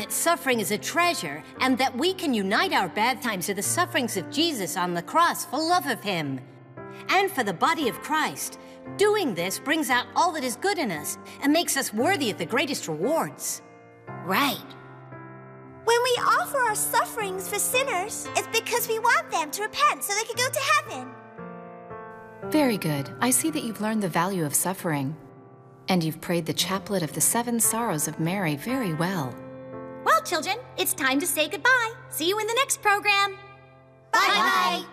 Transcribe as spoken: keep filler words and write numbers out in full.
that suffering is a treasure and that we can unite our bad times to the sufferings of Jesus on the cross for love of him and for the body of Christ. Doing this brings out all that is good in us and makes us worthy of the greatest rewards. Right. When we offer our sufferings for sinners, it's because we want them to repent so they can go to heaven. Very good. I see that you've learned the value of suffering. And you've prayed the chaplet of the Seven Sorrows of Mary very well. Well, children, it's time to say goodbye. See you in the next program. Bye-bye.